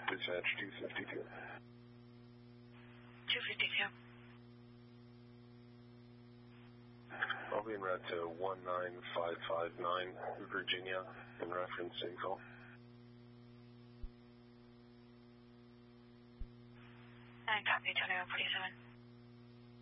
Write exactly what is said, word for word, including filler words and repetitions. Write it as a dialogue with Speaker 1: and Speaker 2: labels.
Speaker 1: Dispatch two fifty-two.
Speaker 2: two fifty-two.
Speaker 1: I'll be en route to one nine five five nine, Virginia, in reference to info.
Speaker 2: nine copy, Tony one forty-seven.